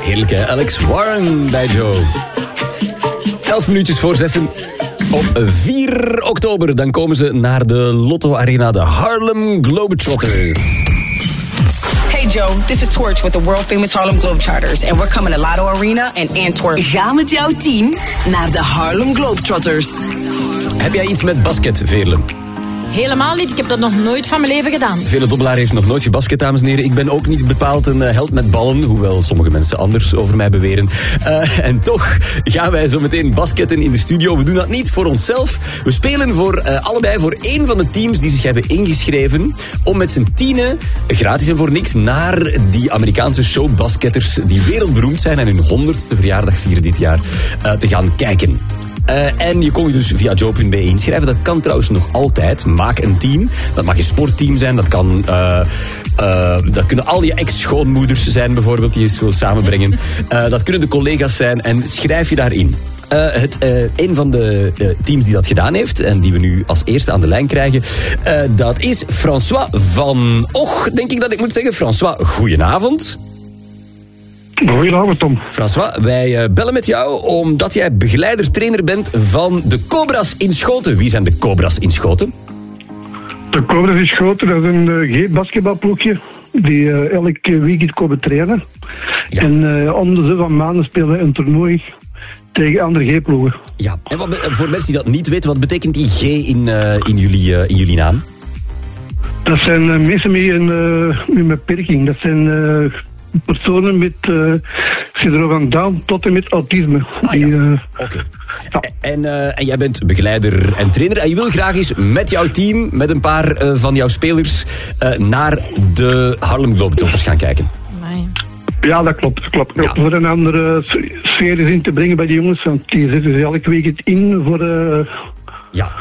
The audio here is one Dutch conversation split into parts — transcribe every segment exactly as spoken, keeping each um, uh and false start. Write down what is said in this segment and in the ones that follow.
Heerlijk hè, Alex Warren bij Joe. Elf minuutjes voor zessen. Op vier oktober dan komen ze naar de Lotto Arena, de Harlem Globetrotters. Hey Joe, this is Torch with the world famous Harlem Globetrotters and we're coming to Lotto Arena in Antwerp. Ga met jouw team naar de Harlem Globetrotters. Heb jij iets met basket, Veerle? Helemaal niet. Ik heb dat nog nooit van mijn leven gedaan. Veerle Dobbelaar heeft nog nooit gebasket, dames en heren. Ik ben ook niet bepaald een held met ballen, hoewel sommige mensen anders over mij beweren. Uh, en toch gaan wij zo meteen basketten in de studio. We doen dat niet voor onszelf. We spelen voor uh, allebei voor één van de teams die zich hebben ingeschreven om met z'n tienen, gratis en voor niks, naar die Amerikaanse showbasketters die wereldberoemd zijn en hun honderdste verjaardag vieren dit jaar, uh, te gaan kijken. Uh, en je kon je dus via joe punt be inschrijven. Dat kan trouwens nog altijd. Maak een team. Dat mag een sportteam zijn. Dat, kan, uh, uh, dat kunnen al je ex-schoonmoeders zijn bijvoorbeeld, die je wil samenbrengen. Uh, dat kunnen de collega's zijn. En schrijf je daarin. Uh, het, uh, een van de uh, teams die dat gedaan heeft en die we nu als eerste aan de lijn krijgen, uh, dat is François van Och, denk ik dat ik moet zeggen. François, goedenavond. Goedenavond, Tom. François, wij bellen met jou omdat jij begeleider-trainer bent van de Cobra's in Schoten. Wie zijn de Cobra's in Schoten? De Cobra's in Schoten, dat is een uh, basketbalploegje die uh, elke weekend komen trainen. Ja. En uh, om de zoveel maanden spelen een toernooi tegen andere G-ploegen. Ja, en wat, voor mensen die dat niet weten, wat betekent die G in, uh, in, jullie, uh, in jullie naam? Dat zijn uh, mensen met een, uh, met een beperking. Dat zijn Uh, personen met uh, syndroom van Down tot en met autisme. Ah, ja. uh, Oké. Okay. Ja. En, uh, en jij bent begeleider en trainer. En je wil graag eens met jouw team, met een paar uh, van jouw spelers, uh, naar de Harlem Globetrotters gaan kijken. Nee. Ja, dat klopt. Dat klopt. Ja. Voor een andere sfeer in te brengen bij de jongens. Want die zitten ze elke week in voor... Uh... Ja.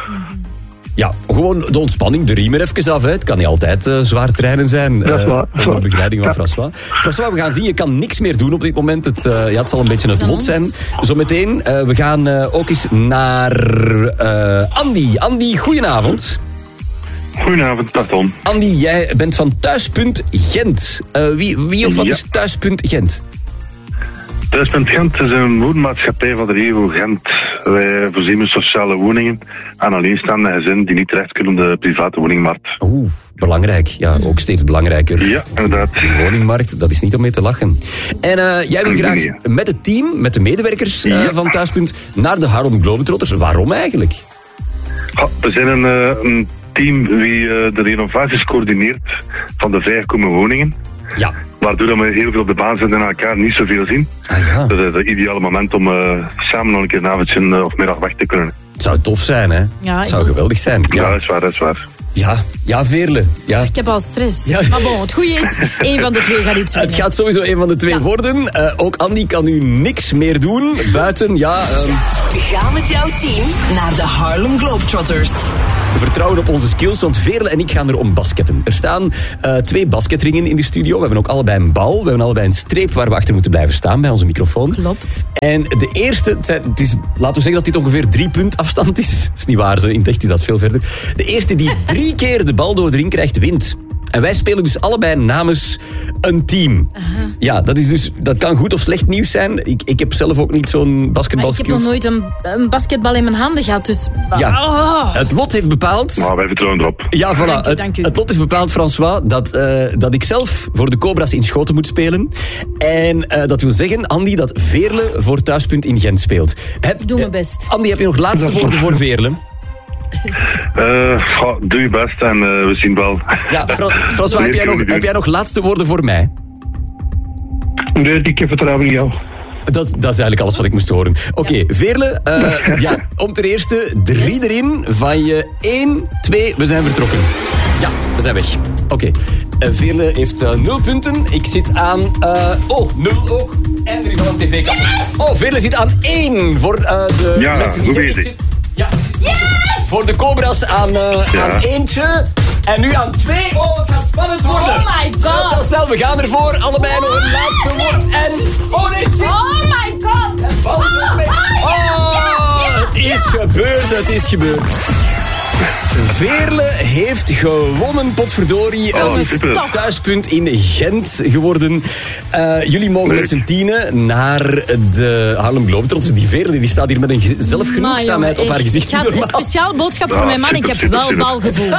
Ja, gewoon de ontspanning, de riem er even af. Hè. Het kan niet altijd uh, zwaar trainen zijn. Dat is waar. Uh, onder begeleiding van ja. François. François, we gaan zien, je kan niks meer doen op dit moment. Het, uh, ja, het zal een beetje het lot zijn. Zometeen, uh, we gaan uh, ook eens naar uh, Andy. Andy, goedenavond. Goedenavond, Tom. Andy, jij bent van Thuispunt Gent. Uh, wie, wie of wat ja. is Thuispunt Gent? Thuispunt Gent is een woonmaatschappij van de regio Gent. Wij voorzien met sociale woningen aan alleenstaande gezinnen die niet terecht kunnen op de private woningmarkt. Oeh, belangrijk. Ja, ook steeds belangrijker. Ja, inderdaad. De woningmarkt, dat is niet om mee te lachen. En uh, jij wil graag nee. met het team, met de medewerkers uh, ja. van Thuispunt, naar de Harlem Globetrotters. Waarom eigenlijk? Ja, we zijn een, uh, een team die uh, de renovaties coördineert van de vrijgekomen woningen. Ja. Waardoor we heel veel op de baan zijn en elkaar niet zoveel zien. Ah, ja. Dat is het ideale moment om uh, samen nog een keer een avondje uh, of middag weg te kunnen. Het zou tof zijn, hè? Ja, het zou geweldig zijn. Ja, ja, dat is waar, dat is waar. Ja, ja, Veerle. Ja. Ik heb al stress. Ja. Maar bon, het goede is, één van de twee gaat iets winnen. Het gaat sowieso één van de twee ja. worden. Uh, ook Andy kan nu niks meer doen. Buiten, ja... Um... Ga met jouw team naar de Harlem Globetrotters. We vertrouwen op onze skills, want Veerle en ik gaan er om basketten. Er staan uh, twee basketringen in de studio. We hebben ook allebei een bal. We hebben allebei een streep waar we achter moeten blijven staan bij onze microfoon. Klopt. En de eerste, het, zijn, het is, laten we zeggen dat dit ongeveer drie punt afstand is. Dat is niet waar, zo. In het echt is dat veel verder. De eerste die drie keer de bal door de ring krijgt, wint. En wij spelen dus allebei namens een team. Uh-huh. Ja, dat, is dus, dat kan goed of slecht nieuws zijn. Ik, ik heb zelf ook niet zo'n basketbal skills. Ik heb nog nooit een, een basketbal in mijn handen gehad, dus... Ja, oh. Het lot heeft bepaald... Nou, wij vertrouwen erop. Ja, voilà. Dank u, het, dank u. het lot heeft bepaald, François, dat, uh, dat ik zelf voor de Cobra's in Schoten moet spelen. En uh, dat wil zeggen, Andy, dat Veerle voor Thuispunt in Gent speelt. Heb, ik doe mijn best. Andy, heb je nog laatste woorden voor Veerle? Uh, goh, doe je best en uh, we zien wel. Ja, Fra- François, heb jij, nog, heb jij nog laatste woorden voor mij? Nee, ik heb vertrouwen in jou. Dat, dat is eigenlijk alles wat ik moest horen. Oké, okay, ja. Veerle, uh, ja, om ten eerste drie erin van je één, twee, we zijn vertrokken. Ja, we zijn weg. Oké, okay. uh, Veerle heeft uh, nul punten. Ik zit aan... Uh, oh, nul ook. En er is al een tv-kast. Yes! Oh, Veerle zit aan één voor uh, de ja, mensen die... Goed bezig. Ja, yes! Voor de Cobra's aan, uh, ja. aan eentje. En nu aan twee. Oh, het gaat spannend worden. Oh my god. Snel, snel, snel. We gaan ervoor. Allebei nog een laatste woord. En... Oh, nee, shit. Oh my god. En bal is ook weg. Oh, ja, ja, ja, het is ja. gebeurd. Het is gebeurd. Veerle heeft gewonnen, potverdorie. Oh, Het is super. thuispunt in Gent geworden. Uh, jullie mogen Leuk. met z'n tienen naar de Harlem Globetrotters. Die Veerle die staat hier met een ge- zelfgenoegzaamheid Maar, op haar jongen, gezicht. echt, ik ga- Een speciaal boodschap voor Ja, mijn man. Ik super, heb super, wel super. balgevoel.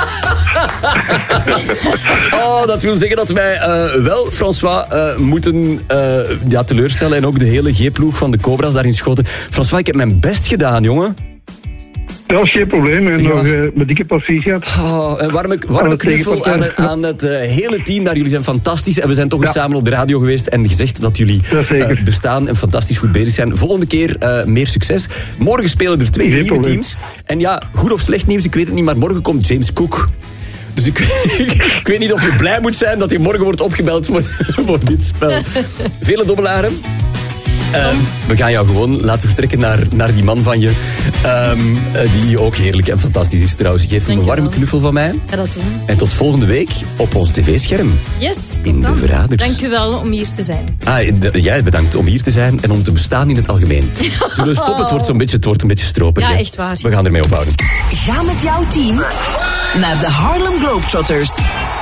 Oh, dat wil zeggen dat wij uh, wel, François, uh, moeten uh, ja, teleurstellen. En ook de hele G-ploeg van de Cobra's daarin schoten. François, ik heb mijn best gedaan, jongen. Dat is geen probleem. En Ja. nog uh, mijn dikke passie gehad. Oh, een warme, warme Alle knuffel aan, tegenpartijen. aan het uh, hele team daar. Jullie zijn fantastisch. En we zijn toch eens Ja. samen op de radio geweest en gezegd dat jullie Ja, zeker. uh, bestaan en fantastisch goed bezig zijn. Volgende keer uh, meer succes. Morgen spelen er twee Geen nieuwe probleem. teams. En ja, goed of slecht nieuws, ik weet het niet, maar morgen komt James Cook. Dus ik, ik weet niet of je blij moet zijn dat hij morgen wordt opgebeld voor, voor dit spel. Vele dobbelaren. Uh, we gaan jou gewoon laten vertrekken naar, naar die man van je. Um, uh, die ook heerlijk en fantastisch is trouwens. Geef hem een Dankjewel. warme knuffel van mij. Ga dat doen. En tot volgende week op ons tv-scherm. Yes, tot In de dan. Verraders. Dank u wel om hier te zijn. Ah, d- jij bedankt om hier te zijn en om te bestaan in het algemeen. Zullen we stoppen? Het wordt zo'n beetje, het wordt een beetje stroperig. Ja, hè? echt waar. We gaan ermee ophouden. Ga met jouw team naar de Harlem Globetrotters.